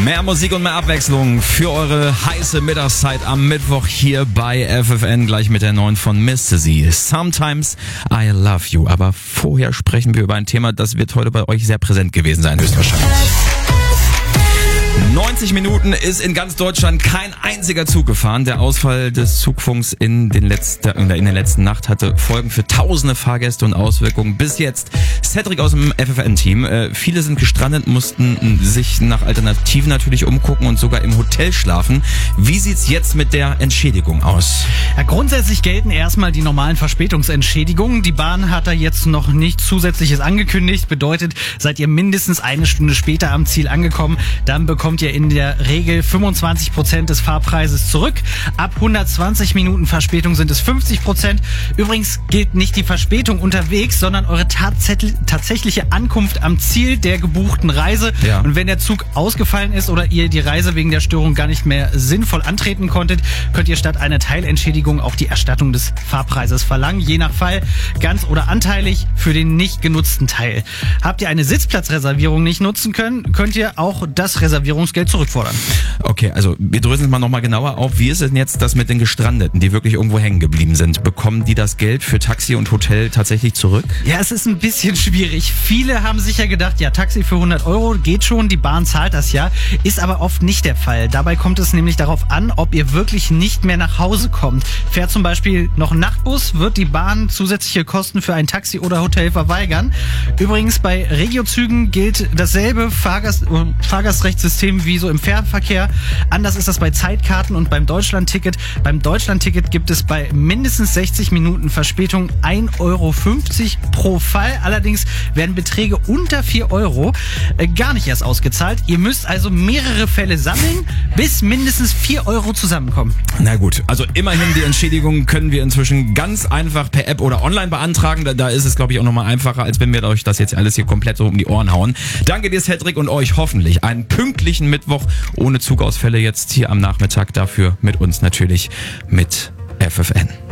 Mehr Musik und mehr Abwechslung für eure heiße Mittagszeit am Mittwoch hier bei FFN, gleich mit der neuen von Mr. Z. Sometimes I Love You. Aber vorher sprechen wir über ein Thema, das wird heute bei euch sehr präsent gewesen sein, höchstwahrscheinlich. 90 Minuten ist in ganz Deutschland kein einziger Zug gefahren. Der Ausfall des Zugfunks in der letzten Nacht hatte Folgen für tausende Fahrgäste und Auswirkungen bis jetzt. Cedric aus dem FFN-Team. Viele sind gestrandet, mussten sich nach Alternativen natürlich umgucken und sogar im Hotel schlafen. Wie sieht's jetzt mit der Entschädigung aus? Ja, grundsätzlich gelten erstmal die normalen Verspätungsentschädigungen. Die Bahn hat da jetzt noch nichts Zusätzliches angekündigt. Bedeutet, seid ihr mindestens eine Stunde später am Ziel angekommen, dann bekommt ihr in der Regel 25% des Fahrpreises zurück. Ab 120 Minuten Verspätung sind es 50%. Übrigens gilt nicht die Verspätung unterwegs, sondern eure tatsächliche Ankunft am Ziel der gebuchten Reise. Ja. Und wenn der Zug ausgefallen ist oder ihr die Reise wegen der Störung gar nicht mehr sinnvoll antreten konntet, könnt ihr statt einer Teilentschädigung auch die Erstattung des Fahrpreises verlangen. Je nach Fall ganz oder anteilig für den nicht genutzten Teil. Habt ihr eine Sitzplatzreservierung nicht nutzen können, könnt ihr auch das Reservierungsgeld zurückfordern. Okay, also wir dröseln mal nochmal genauer auf. Wie ist denn jetzt das mit den Gestrandeten, die wirklich irgendwo hängen geblieben sind? Bekommen die das Geld für Taxi und Hotel tatsächlich zurück? Ja, es ist ein bisschen schwierig. Viele haben sicher gedacht, ja, Taxi für 100 Euro geht schon, die Bahn zahlt das ja. Ist aber oft nicht der Fall. Dabei kommt es nämlich darauf an, ob ihr wirklich nicht mehr nach Hause kommt. Fährt zum Beispiel noch ein Nachtbus, wird die Bahn zusätzliche Kosten für ein Taxi oder Hotel verweigern. Übrigens bei Regiozügen gilt dasselbe Fahrgastrechtssystem wie so im Fernverkehr. Anders ist das bei Zeitkarten und beim Deutschlandticket. Beim Deutschlandticket gibt es bei mindestens 60 Minuten Verspätung 1,50 Euro pro Fall. Allerdings werden Beträge unter 4 Euro gar nicht erst ausgezahlt. Ihr müsst also mehrere Fälle sammeln, bis mindestens 4 Euro zusammenkommen. Na gut, also immerhin die Entschädigung können wir inzwischen ganz einfach per App oder online beantragen. Da ist es, glaube ich, auch nochmal einfacher, als wenn wir euch das jetzt alles hier komplett so um die Ohren hauen. Danke dir, Cedric, und euch hoffentlich einen pünktlichen Mittwoch ohne Zugausfälle jetzt hier am Nachmittag. Dafür mit uns natürlich mit FFN.